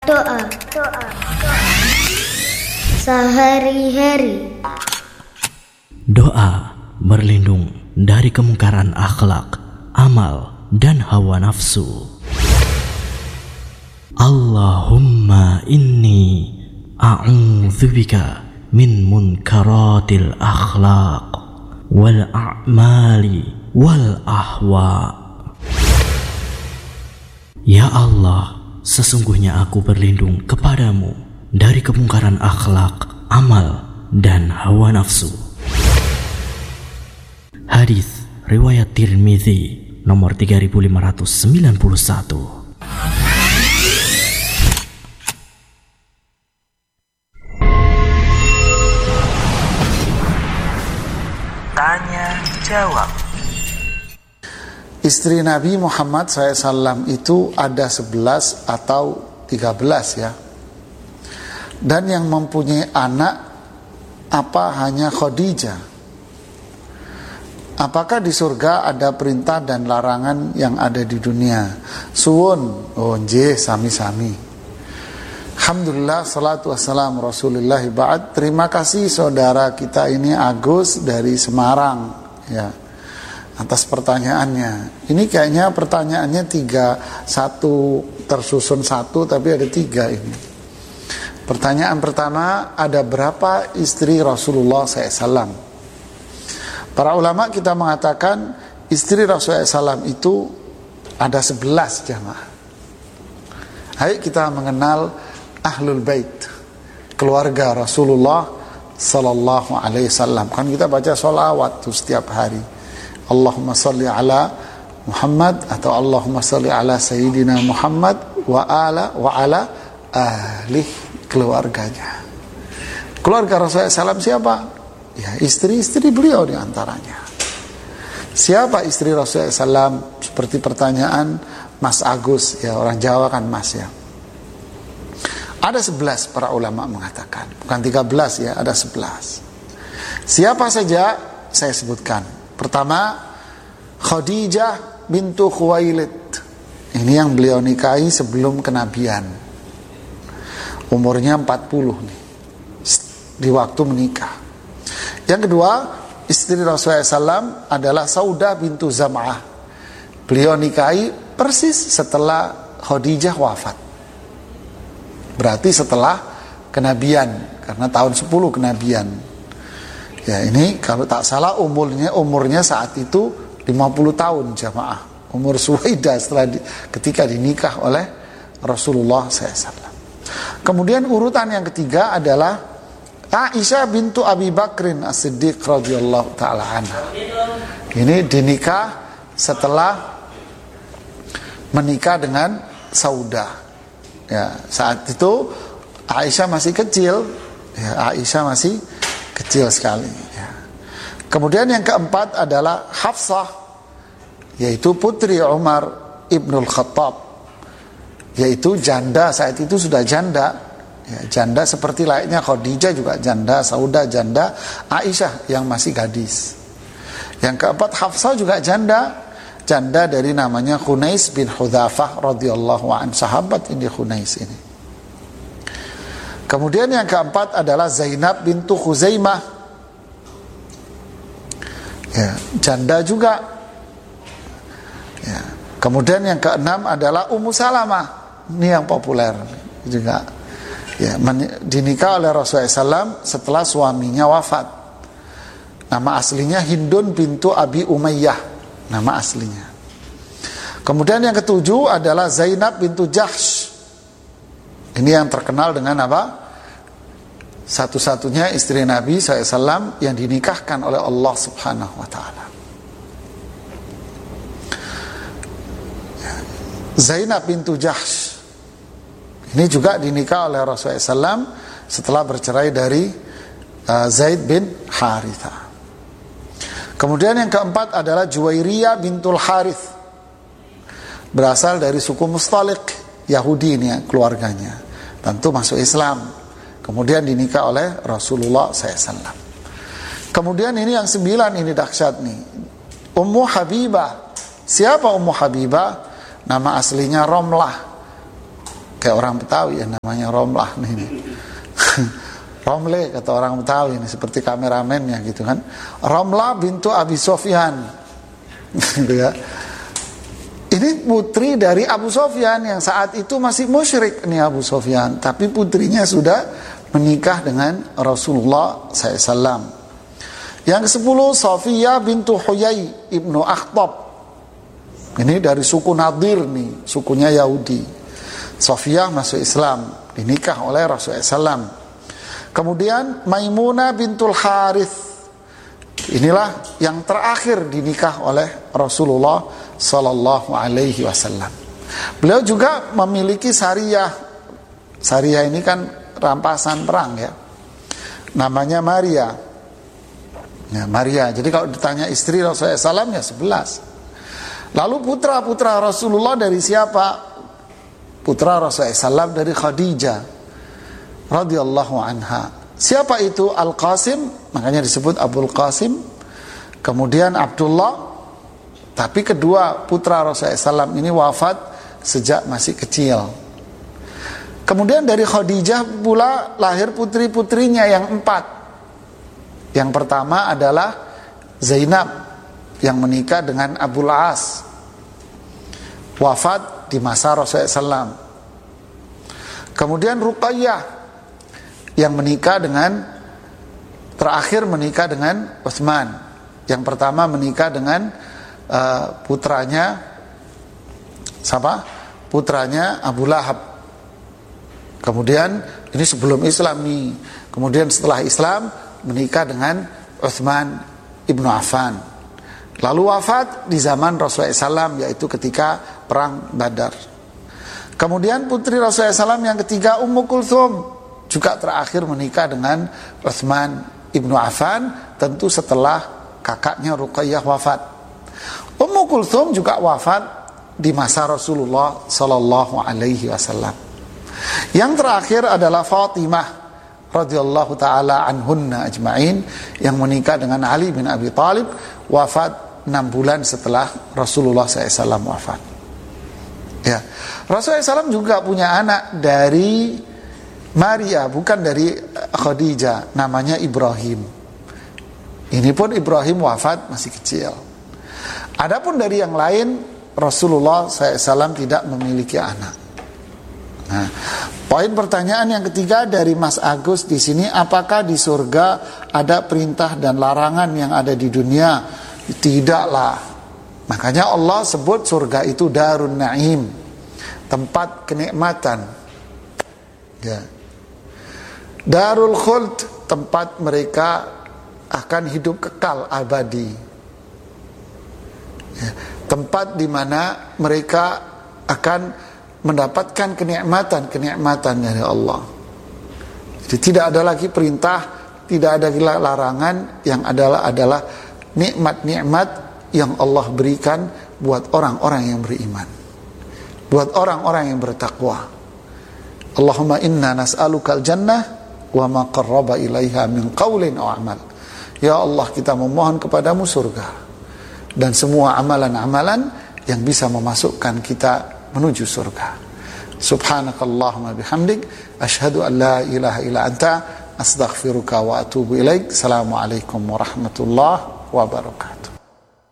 Doa. Sehari-hari. Doa berlindung dari kemungkaran akhlak, amal, dan hawa nafsu. Allahumma inni a'udzubika min munkaratil akhlaq wal a'mali wal ahwa. Ya Allah, sesungguhnya aku berlindung kepadamu dari kemungkaran akhlak, amal, dan hawa nafsu. Hadis riwayat Tirmidzi nomor 3591. Tanya jawab. Istri Nabi Muhammad SAW itu ada 11 atau 13 ya. Dan yang mempunyai anak apa hanya Khadijah? Apakah di surga ada perintah dan larangan yang ada di dunia? Suwun, oh nggih sami-sami. Alhamdulillah, salatu wassalamu Rasulullah ba'd. Terima kasih saudara kita ini Agus dari Semarang ya, atas pertanyaannya. Ini kayaknya pertanyaannya 3, satu tersusun satu tapi ada 3 ini. Pertanyaan pertama, ada berapa istri Rasulullah SAW? Para ulama kita mengatakan istri Rasulullah SAW itu ada 11 jamaah. Ayo kita mengenal Ahlul Bait, keluarga Rasulullah Sallallahu Alaihi Wasallam. Kan kita baca sholawat tuh setiap hari. Allahumma salli ala Muhammad atau Allahumma salli ala Sayyidina Muhammad wa ala ahli, keluarganya. Keluarga Rasulullah SAW siapa? Ya, istri-istri beliau diantaranya. Siapa istri Rasulullah SAW? Seperti pertanyaan Mas Agus, ya orang Jawa kan Mas ya. Ada 11 para ulama mengatakan, bukan 13 ya, ada 11. Siapa saja saya sebutkan. Pertama, Khadijah bintu Khuwailid. Ini yang beliau nikahi sebelum kenabian. Umurnya 40 nih, di waktu menikah. Yang kedua, istri Rasulullah SAW adalah Saudah bintu Zam'ah. Beliau nikahi persis setelah Khadijah wafat. Berarti setelah kenabian, karena tahun 10 kenabian. Ya, ini kalau tak salah umurnya saat itu 50 tahun jamaah. Umur Suwaidah ketika dinikah oleh Rasulullah SAW. Kemudian urutan yang ketiga adalah Aisyah bintu Abi Bakrin As-Siddiq radhiyallahu ta'ala anha. Ini dinikah setelah menikah dengan Saudah. Ya, saat itu Aisyah masih kecil. Ya, Aisyah masih kecil sekali. Ya. Kemudian yang keempat adalah Hafsah, yaitu putri Umar ibnul Khattab, yaitu janda, saat itu sudah janda ya, janda seperti layaknya Khadijah juga janda, Saudah janda, Aisyah yang masih gadis. Yang keempat Hafsah juga janda dari namanya Khunais bin Hudzafah radhiyallahu an, sahabat ini Khunais ini. Kemudian yang keempat adalah Zainab bintu Khuzaimah ya, janda juga ya. Kemudian yang keenam adalah Ummu Salamah. Ini yang populer juga ya, dinikah oleh Rasulullah SAW setelah suaminya wafat. Nama aslinya Hindun bintu Abi Umayyah, nama aslinya. Kemudian yang ketujuh adalah Zainab bintu Jahsh. Ini yang terkenal dengan apa? Satu-satunya istri Nabi SAW yang dinikahkan oleh Allah Subhanahu Wa Taala. Zainab bintu Jahsh ini juga dinikah oleh Rasulullah SAW setelah bercerai dari Zaid bin Haritha. Kemudian yang keempat adalah Juwairiyah bintul Harith, berasal dari suku Mustalik, Yahudi ini ya, keluarganya. Tentu masuk Islam. Kemudian dinikah oleh Rasulullah SAW. Kemudian ini yang 9, ini dahsyat nih. Ummu Habibah. Siapa Ummu Habibah? Nama aslinya Romlah Kayak orang Betawi yang namanya Romlah nih. Romle kata orang Betawi ini, seperti kameramennya gitu kan. Romlah bintu Abi Sofyan. Gitu ya. Ini putri dari Abu Sofyan yang saat itu masih musyrik nih Abu Sofyan, tapi putrinya sudah menikah dengan Rasulullah SAW. Yang ke-10 Safiyah bintu Huyai ibnu Akhtab. Ini dari suku Nadir nih, sukunya Yahudi. Safiyah masuk Islam, dinikah oleh Rasulullah SAW. Kemudian Maimunah bintul Harith. Inilah yang terakhir dinikah oleh Rasulullah sallallahu alaihi wasallam. Beliau juga memiliki sariyah. Sariyah ini kan rampasan perang ya. Namanya Maria. Ya, Maria. Jadi kalau ditanya istri Rasulullah SAW ya 11. Lalu putra-putra Rasulullah dari siapa? Putra Rasulullah SAW dari Khadijah radhiyallahu anha. Siapa itu? Al-Qasim, makanya disebut Abul Qasim. Kemudian Abdullah. Tapi kedua putra Rasulullah SAW ini wafat sejak masih kecil. Kemudian dari Khadijah pula lahir putri-putrinya yang 4. Yang pertama adalah Zainab yang menikah dengan Abul As, wafat di masa Rasulullah SAW. Kemudian Ruqayyah yang terakhir menikah dengan Utsman. Yang pertama menikah dengan putranya siapa? Putranya Abu Lahab. Kemudian ini sebelum Islam nih. Kemudian setelah Islam menikah dengan Utsman ibnu Affan. Lalu wafat di zaman Rasulullah SAW, yaitu ketika perang Badar. Kemudian putri Rasulullah SAW yang ketiga Ummu Kulthum, juga terakhir menikah dengan Utsman ibnu Affan, tentu setelah kakaknya Ruqayyah wafat. Ummu Kulthum juga wafat di masa Rasulullah sallallahu alaihi wasallam. Yang terakhir adalah Fatimah radhiyallahu taala anhunna ajma'in yang menikah dengan Ali bin Abi Thalib, wafat 6 bulan setelah Rasulullah SAW wafat. Ya, Rasulullah SAW juga punya anak dari Maria, bukan dari Khadijah, namanya Ibrahim. Ini pun Ibrahim wafat masih kecil. Adapun dari yang lain, Rasulullah SAW tidak memiliki anak. Nah, poin pertanyaan yang ketiga dari Mas Agus di sini, apakah di surga ada perintah dan larangan yang ada di dunia? Tidaklah. Makanya Allah sebut surga itu Darun Naim, tempat kenikmatan. Ya. Darul Khuld, tempat mereka akan hidup kekal abadi. Ya. Tempat di mana mereka akan mendapatkan kenikmatan dari Allah. Jadi tidak ada lagi perintah, tidak ada lagi larangan, yang adalah nikmat-nikmat yang Allah berikan buat orang-orang yang beriman, buat orang-orang yang bertakwa. Allahumma inna nas'alukal jannah wa ma qarraba ilaiha min qaulin aw amal. Ya Allah, kita memohon kepadamu surga dan semua amalan-amalan yang bisa memasukkan kita menuju surga. Subhanakallahumma bihamdik asyhadu an la ilaha illa anta astaghfiruka wa atubu ilaik. Assalamualaikum warahmatullahi wabarakatuh.